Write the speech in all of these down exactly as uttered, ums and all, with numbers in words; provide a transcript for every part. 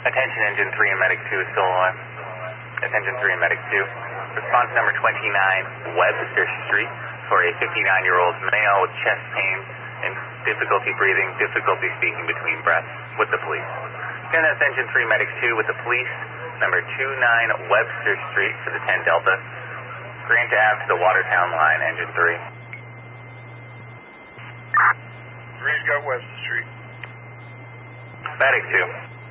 Attention Engine three and Medic two is still on. Attention three and Medic two. Response number twenty-nine, Webster Street, for a fifty-nine-year-old male with chest pain and difficulty breathing, difficulty speaking between breaths, with the police. Again, that's Engine three Medic two with the police. Number twenty-nine Webster Street for the ten Delta. Grant Ave to the Watertown line, Engine three. Three's got Webster Street. Medic two.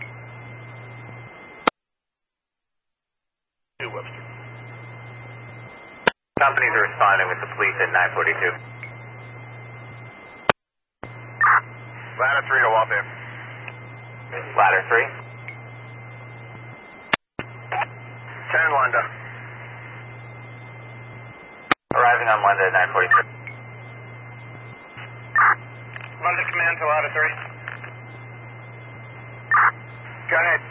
Two Webster. Companies are responding with the police at nine forty-two. Ladder three to Waltham. Ladder three. ten Lunda. Arriving on Lunda at nine forty-two. Lunda command to ladder three. Go ahead.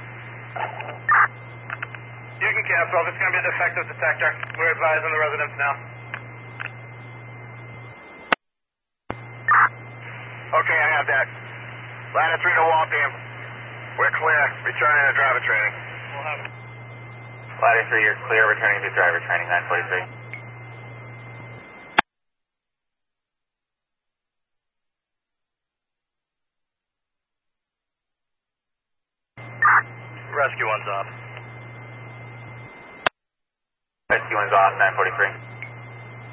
You can cancel. It's going to be a defective detector. We're advising the residents now. Okay, I have that. Ladder three to Waltham. We're clear. Returning to driver training. We'll have it. Ladder three, you're clear, returning to driver training, nine forty-three. Rescue one's off. Rescue one's off, nine forty-three.